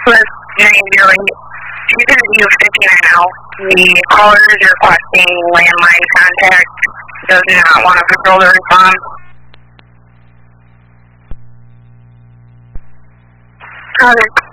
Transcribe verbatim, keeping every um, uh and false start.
Plus, nine zero eight. You can view fifty-nine now. The caller is requesting landline contact. Does not want to patrol the response. Got it.